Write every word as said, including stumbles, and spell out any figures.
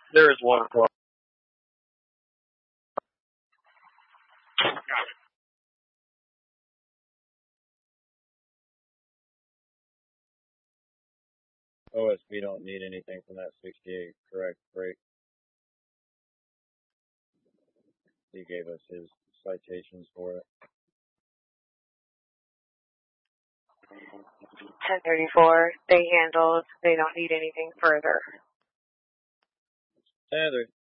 There is one clause. O S B don't need anything from that sixty-eight, correct, break. He gave us his citations for it. ten thirty-four, they handled, they don't need anything further. Yeah, they're,